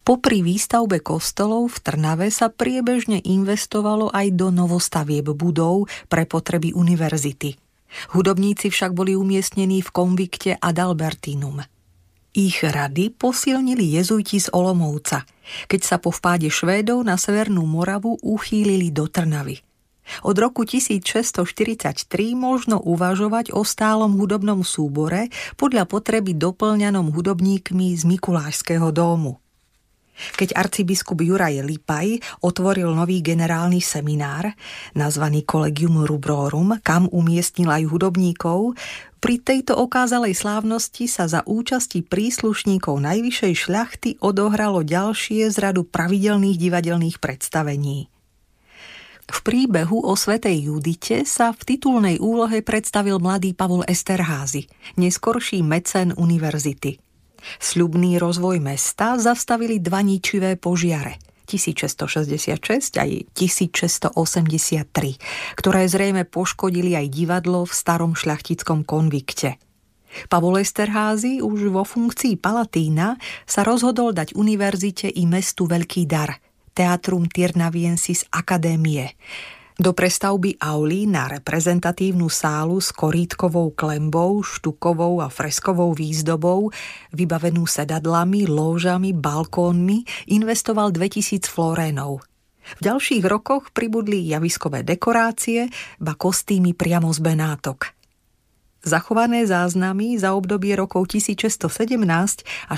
Popri výstavbe kostolov v Trnave sa priebežne investovalo aj do novostavieb budov pre potreby univerzity. Hudobníci však boli umiestnení v konvikte Adalbertinum. Ich rady posilnili jezuiti z Olomouca, keď sa po vpáde Švédov na Severnú Moravu uchýlili do Trnavy. Od roku 1643 možno uvažovať o stálom hudobnom súbore podľa potreby doplňanom hudobníkmi z Mikulášskeho domu. Keď arcibiskup Juraj Lipaj otvoril nový generálny seminár, nazvaný Collegium Rubrorum, kam umiestnil aj hudobníkov, pri tejto okázalej slávnosti sa za účasti príslušníkov najvyššej šľachty odohralo ďalšie z radu pravidelných divadelných predstavení. V príbehu o svätej Judite sa v titulnej úlohe predstavil mladý Pavol Esterházy, neskorší mecén univerzity. Sľubný rozvoj mesta zastavili dva ničivé požiare 1666 aj 1683, ktoré zrejme poškodili aj divadlo v starom šľachtickom konvikte. Pavol Esterházy už vo funkcii palatína sa rozhodol dať univerzite i mestu veľký dar – Theatrum Tirnaviensis Academiae. Do prestavby auly na reprezentatívnu sálu s korítkovou klembou, štukovou a freskovou výzdobou, vybavenú sedadlami, lóžami, balkónmi, investoval 2000 florénov. V ďalších rokoch pribudli javiskové dekorácie, ba kostýmy priamo z Benátok. Zachované záznamy za obdobie rokov 1617 až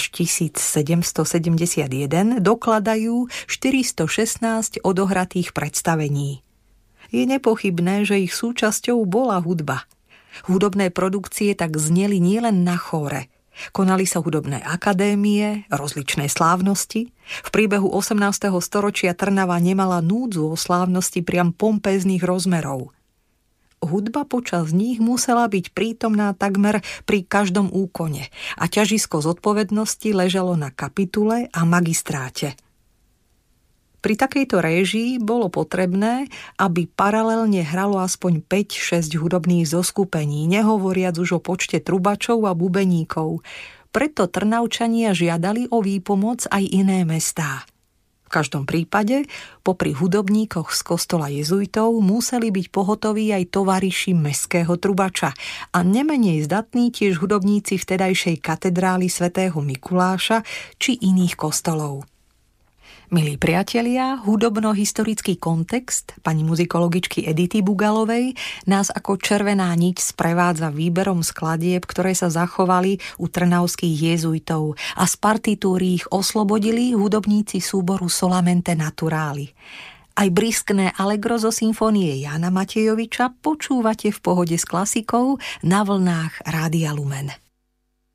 1771 dokladajú 416 odohratých predstavení. Je nepochybné, že ich súčasťou bola hudba. Hudobné produkcie tak zneli nielen na chóre. Konali sa hudobné akadémie, rozličné slávnosti. V priebehu 18. storočia Trnava nemala núdzu o slávnosti priam pompéznych rozmerov. Hudba počas nich musela byť prítomná takmer pri každom úkone a ťažisko zodpovednosti ležalo na kapitule a magistráte. Pri takejto réžii bolo potrebné, aby paralelne hralo aspoň 5-6 hudobných zoskupení, nehovoriac už o počte trubačov a bubeníkov. Preto Trnavčania žiadali o výpomoc aj iné mestá. V každom prípade, popri hudobníkoch z kostola jezuitov museli byť pohotoví aj tovariši mestského trubača a nemenej zdatní tiež hudobníci vtedajšej katedrály svätého Mikuláša či iných kostolov. Milí priatelia, hudobno-historický kontext pani muzikologičky Edity Bugalovej nás ako červená niť sprevádza výberom skladieb, ktoré sa zachovali u trnavských jezuitov a z partitúry ich oslobodili hudobníci súboru Solamente Naturali. Aj briskné allegro zo symfónie Jána Matejoviča počúvate v pohode s klasikou na vlnách Rádia Lumen.